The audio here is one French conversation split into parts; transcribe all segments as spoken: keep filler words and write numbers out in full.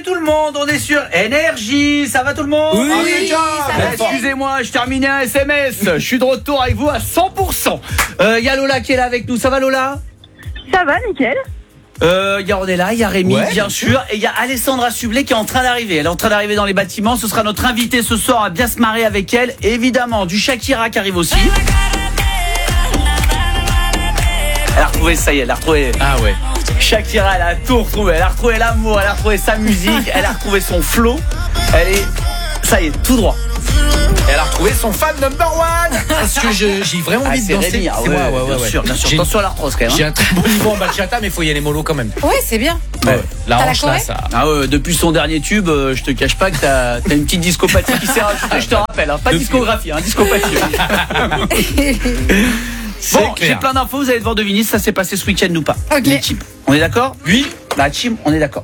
tout le monde, on est sur Énergie. Ça va tout le monde? Oui, oui ça va. Excusez-moi, je terminais un S M S. Je suis de retour avec vous à cent pour cent. Il euh, y a Lola qui est là avec nous. Ça va Lola? Ça va, nickel. Il euh, y a Ornella, il y a Rémi, ouais, bien sûr, et il y a Alessandra Sublet qui est en train d'arriver. Elle est en train d'arriver dans les bâtiments. Ce sera notre invitée ce soir, à bien se marrer avec elle. Et évidemment, du Shakira qui arrive aussi. Elle a retrouvé, ça y est, elle a retrouvé. Ah ouais. Shakira, elle a tout retrouvé. Elle a retrouvé l'amour, elle a retrouvé sa musique, elle a retrouvé son flow. Elle est, ça y est, tout droit. Elle a retrouvé son fan number one. Parce que je, j'ai vraiment envie Ah, de danser. Rémi, ah, c'est ouais, moi, ouais, ouais, bien ouais. sûr, bien sûr. J'ai, Attention à l'arthrose quand même. j'ai Hein. un très bon niveau en bachata, mais il faut y aller mollo quand même. Ouais, c'est bien. Ouais. La T'as la hanche là, Corée ça. Ah ouais, depuis son dernier tube, euh, je te cache pas que t'as, t'as une petite discopathie qui s'est rajoutée, je te rappelle. Hein. Pas Depuis. discographie, hein, discopathie. C'est Bon, clair. j'ai plein d'infos, vous allez devoir deviner si ça s'est passé ce week-end ou pas. Ok. Les teams. On est d'accord? Oui. La team, on est d'accord.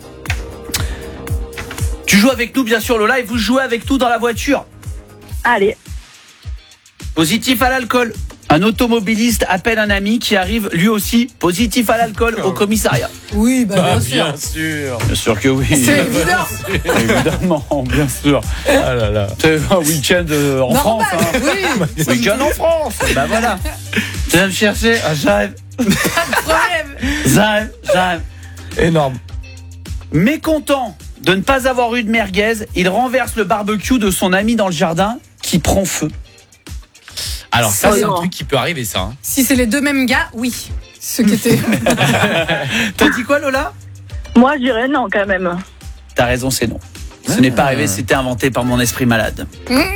Tu joues avec nous, bien sûr, Lola, et vous jouez avec nous dans la voiture. Allez. Positif à l'alcool. Un automobiliste appelle un ami qui arrive lui aussi positif à l'alcool au commissariat. Oui, bah Ah, bien sûr. bien sûr. Bien sûr que oui. C'est évident. Évidemment, bien sûr. Ah là là. C'est un week-end euh, en France. Normal, Hein. oui. Week-end en France. Bah voilà. Tu vas me chercher. Ah, j'arrive. Pas de problème. J'arrive. J'arrive. Énorme. Mécontent de ne pas avoir eu de merguez, il renverse le barbecue de son ami dans le jardin qui prend feu. Alors ça, Oh c'est un non. truc qui peut arriver, ça. Hein. Si c'est les deux mêmes gars, oui. Ceux qui étaient. T'as dit quoi, Lola? Moi, je dirais non, quand même. T'as raison, c'est non. Ce n'est pas arrivé, c'était inventé par mon esprit malade.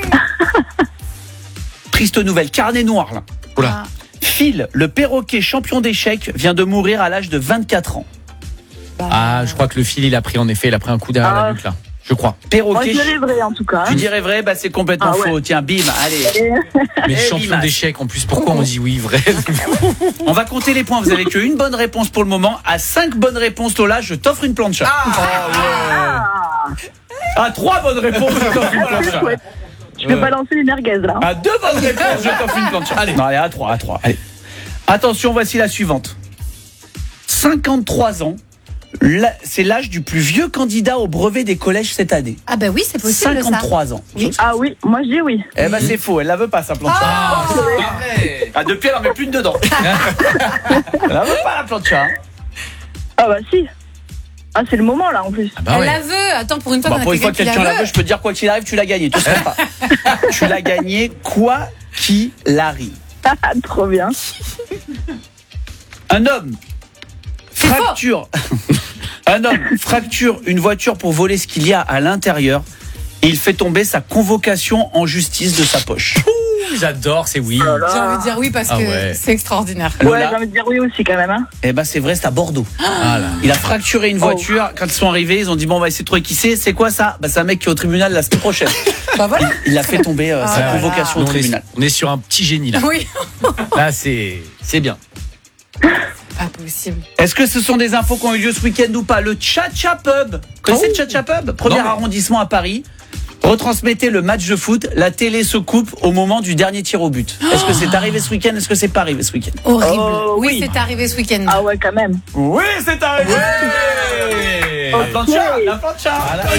Triste nouvelle, carnet noir là. Oula. Phil, le perroquet champion d'échecs, vient de mourir à l'âge de vingt-quatre ans. Ah, je crois que le fil, il a pris, en effet, il a pris un coup derrière Ah. la nuque, là. Je crois. Moi, je Perroquet, dirais vrai, en tout cas. tu dirais vrai, bah c'est complètement Ah ouais. faux. Tiens, bim, allez. Et- Mais Eh, champion Bimas. d'échecs, en plus, pourquoi on dit oui, vrai? On va compter les points. Vous avez qu'une bonne réponse pour le moment. À cinq bonnes réponses, Lola, je t'offre une plancha. Ah, À trois bonnes réponses, je t'offre une ah, c'est plancha. chouette. Je vais Ouais. balancer les merguez, là. À deux bonnes réponses, je t'offre une plancha. Allez. Non, allez, à trois, à trois. Allez. Attention, voici la suivante. cinquante-trois ans. La- c'est l'âge du plus vieux candidat au brevet des collèges cette année. Ah bah oui, c'est possible ça. cinquante-trois ans. Oui. Ah oui, moi, je dis oui. Eh ben c'est faux, elle la veut pas sa plancha. Ah, c'est pas vrai. Ah, depuis elle en met plus de dedans. Elle la veut pas la plancha. Hein. Ah bah si. Ah, c'est le moment, là, en plus. Ah bah Elle ouais. la veut. Attends, pour une fois, Bah, qu'on a pour une fois que quelqu'un qui quelqu'un la la veut, veut. je peux te dire quoi qu'il arrive, tu l'as gagné. Tu sais pas. Tu l'as gagné quoi qu'il arrive. Ah, trop bien. Un homme C'est faux. fracture. Un homme fracture une voiture pour voler ce qu'il y a à l'intérieur. Et il fait tomber sa convocation en justice de sa poche. Ouh, j'adore, c'est oui. Oh là J'ai là. envie de dire oui parce Ah que ouais. c'est extraordinaire. Ouais, Lola. j'ai envie de dire oui aussi, quand même. Hein. Eh ben c'est vrai, c'est à Bordeaux. Ah là. Il a fracturé une voiture. Quand ils sont arrivés, ils ont dit bon, on va essayer de trouver qui c'est. C'est quoi ça? Bah c'est un mec qui est au tribunal la semaine prochaine. Bah voilà. Il a fait tomber euh, Ah sa là convocation là. au On est, tribunal. on est sur un petit génie, là. Oui. Là, c'est, c'est bien. Pas possible. Est-ce que ce sont des infos qui ont eu lieu ce week-end ou pas? Le Cha-Cha Pub. Vous connaissez le Cha-Cha Pub? Premier Non, mais- arrondissement à Paris. Retransmettez le match de foot. La télé se coupe au moment du dernier tir au but. Est-ce que c'est arrivé ce week-end? Est-ce que c'est pas arrivé ce week-end? Horrible. Oh, oui, oui. c'est arrivé ce week-end. Ah ouais, quand même. Oui, c'est arrivé. Ouais. La plancha, la plancha. Ah là,